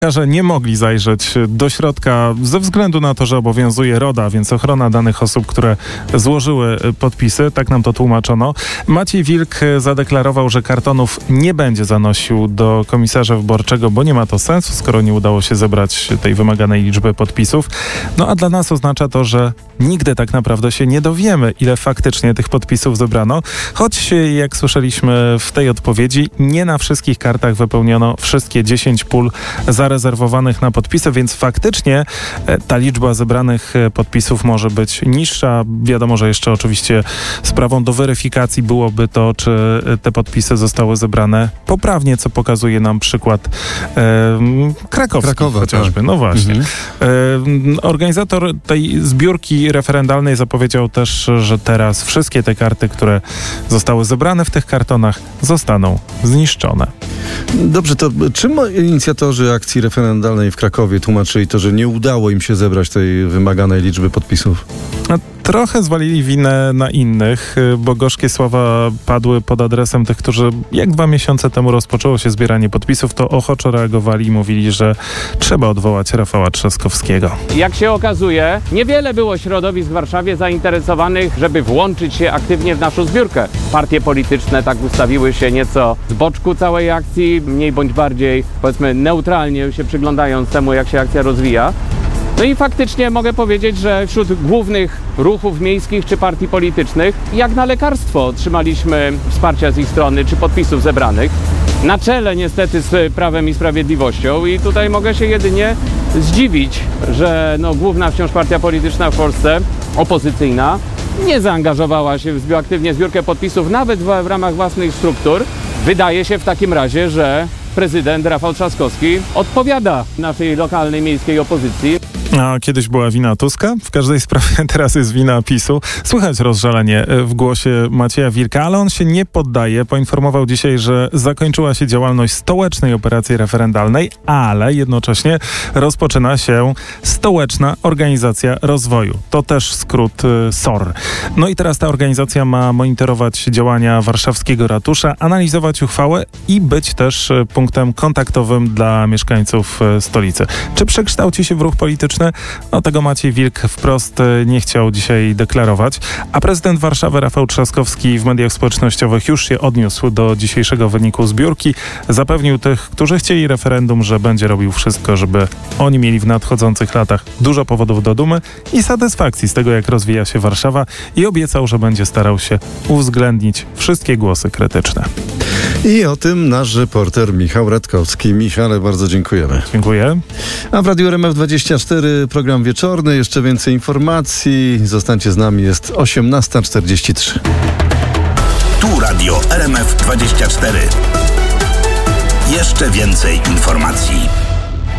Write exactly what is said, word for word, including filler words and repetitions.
Że nie mogli zajrzeć do środka ze względu na to, że obowiązuje RODA, więc ochrona danych osób, które złożyły podpisy, tak nam to tłumaczono. Maciej Wilk zadeklarował, że kartonów nie będzie zanosił do komisarza wyborczego, bo nie ma to sensu, skoro nie udało się zebrać tej wymaganej liczby podpisów. No a dla nas oznacza to, że nigdy tak naprawdę się nie dowiemy, ile faktycznie tych podpisów zebrano, choć jak słyszeliśmy w tej odpowiedzi, nie na wszystkich kartach wypełniono wszystkie dziesięć pól zarezerwowanych na podpisy, więc faktycznie ta liczba zebranych podpisów może być niższa. Wiadomo, że jeszcze oczywiście sprawą do weryfikacji byłoby to, czy te podpisy zostały zebrane poprawnie, co pokazuje nam przykład e, krakowski Krakowa, chociażby. Tak. No właśnie. Mhm. E, organizator tej zbiórki referendalnej zapowiedział też, że teraz wszystkie te karty, które zostały zebrane w tych kartonach, zostaną zniszczone. Dobrze, to czym inicjatorzy akcji referendalnej w Krakowie tłumaczyli to, że nie udało im się zebrać tej wymaganej liczby podpisów? No, trochę zwalili winę na innych, bo gorzkie słowa padły pod adresem tych, którzy jak dwa miesiące temu rozpoczęło się zbieranie podpisów, to ochoczo reagowali i mówili, że trzeba odwołać Rafała Trzaskowskiego. Jak się okazuje, niewiele było środowisk w Warszawie zainteresowanych, żeby włączyć się aktywnie w naszą zbiórkę. Partie polityczne tak ustawiły się nieco z boczku całej akcji, mniej bądź bardziej, powiedzmy, neutralnie się przyglądając temu, jak się akcja rozwija. No i faktycznie mogę powiedzieć, że wśród głównych ruchów miejskich czy partii politycznych, jak na lekarstwo otrzymaliśmy wsparcia z ich strony czy podpisów zebranych. Na czele niestety z Prawem i Sprawiedliwością i tutaj mogę się jedynie zdziwić, że no, główna wciąż partia polityczna w Polsce, opozycyjna, nie zaangażowała się w aktywnie zbiórkę podpisów nawet w, w ramach własnych struktur. Wydaje się w takim razie, że prezydent Rafał Trzaskowski odpowiada naszej lokalnej miejskiej opozycji. A kiedyś była wina Tuska, w każdej sprawie teraz jest wina PiSu. Słychać rozżalenie w głosie Macieja Wilka, ale on się nie poddaje. Poinformował dzisiaj, że zakończyła się działalność stołecznej operacji referendalnej, ale jednocześnie rozpoczyna się Stołeczna Organizacja Rozwoju. To też skrót S O R. No i teraz ta organizacja ma monitorować działania warszawskiego ratusza, analizować uchwałę i być też punktem kontaktowym dla mieszkańców stolicy. Czy przekształci się w ruch polityczny? No tego Maciej Wilk wprost nie chciał dzisiaj deklarować, a prezydent Warszawy Rafał Trzaskowski w mediach społecznościowych już się odniósł do dzisiejszego wyniku zbiórki. Zapewnił tych, którzy chcieli referendum, że będzie robił wszystko, żeby oni mieli w nadchodzących latach dużo powodów do dumy i satysfakcji z tego, jak rozwija się Warszawa, i obiecał, że będzie starał się uwzględnić wszystkie głosy krytyczne. I o tym nasz reporter Michał Radkowski. Michale, bardzo dziękujemy. Dziękuję. A w Radiu R M F dwadzieścia cztery program wieczorny. Jeszcze więcej informacji. Zostańcie z nami. Jest osiemnasta czterdzieści trzy. Tu Radio R M F dwadzieścia cztery. Jeszcze więcej informacji.